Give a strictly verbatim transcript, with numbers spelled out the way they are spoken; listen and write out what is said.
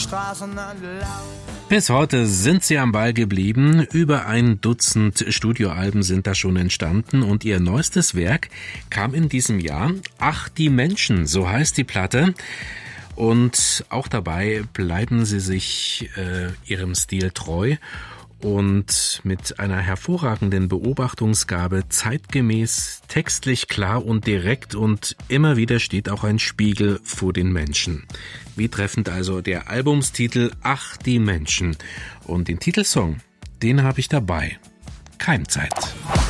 Straßen laut. Bis heute sind sie am Ball geblieben. Über ein Dutzend Studioalben sind da schon entstanden und ihr neuestes Werk kam in diesem Jahr. Ach, die Menschen, so heißt die Platte. Und auch dabei bleiben sie sich äh, ihrem Stil treu und mit einer hervorragenden Beobachtungsgabe, zeitgemäß, textlich klar und direkt, und immer wieder steht auch ein Spiegel vor den Menschen. Wie treffend also der Albumstitel Ach, die Menschen. Und den Titelsong, den habe ich dabei. Keimzeit.